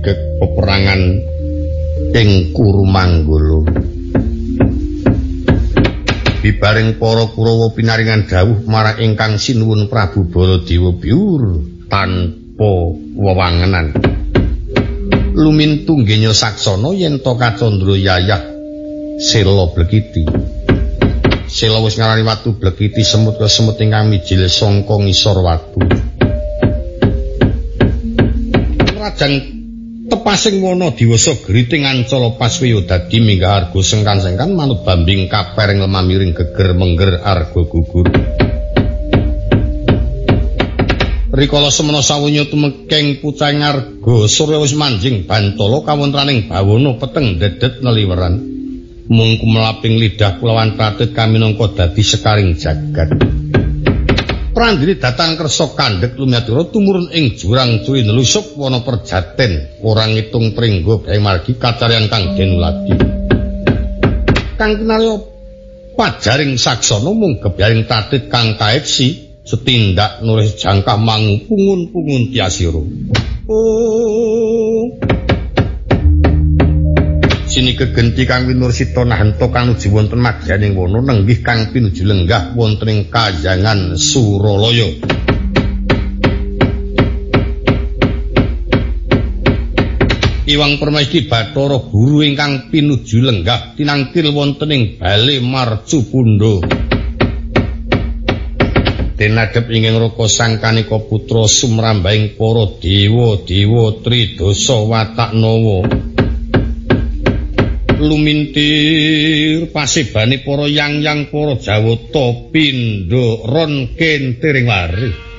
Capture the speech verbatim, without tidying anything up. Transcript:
gegek peperangan ing Kurumanggala. Bibaring para Kurawa pinaringan dawuh marang ingkang sinuwun Prabu Baladewa biur tanpa wewangenan. Lumintu nggenya saksana yen to Kacandra yayah Sela Blekiti. Sela wis ngarani watu Blekiti semut ke semut ingkang mijil sangka ngisor watu. Rajang tepasing wana diwasa griting ancala pasweya dadi minggah arga sengkan-sengkan manut bambing kapereng lemah miring geger mengger arga gugur. Rikala semana sawunya tumekeng pucang arga surya wis manjing bantala kawontraning bawana peteng dedet neliweran. Mung kumelaping lidah kulawan pratet kaminangka dadi sekaring jagat. Prandini datang kersa kandhek lumiyatura tumurun ing jurang curi nelusuk wana perjaten ora ngitung pringgo bae margi kacaryan kang denuladi. Kang kinarya pajaring saksana mung gebyaring tatit kang kaepsi setindak nulis jangkah mangu pungun-pungun tiasira. Oh. Sini kegenti kang winursita nahanto kang nuju wonten madyaning wana nenggih kang pinuju lenggah wonten ing Kahyangan Suralaya. Iwang Permaisri Bathara Guru ingkang pinuju lenggah tinangkil wonten ing Bale Marcupunda. Denadhep ingkang raka sangkanika putra sumrambahing para dewa-dewa Tridasa Wataknawa. Lumintir pasebane para yang-yang para Jawata pindha ron kentiring wari.